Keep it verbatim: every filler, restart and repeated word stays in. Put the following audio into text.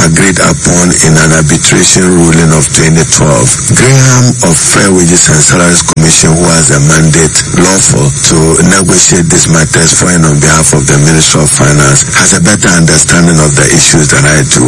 agreed upon in an arbitration ruling of twenty twelve. Graham of Fair Wages and Salaries Commission, who has a mandate lawful to negotiate these matters for and on behalf of the Ministry of Finance, has a better understanding of the issues than I do.